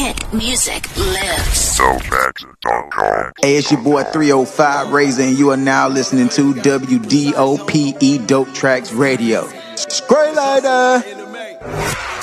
hit music lives. DopeMagic.com. Hey, it's your boy 305 Razor, and you are now listening to WDOPE Dope Tracks Radio. Scray later.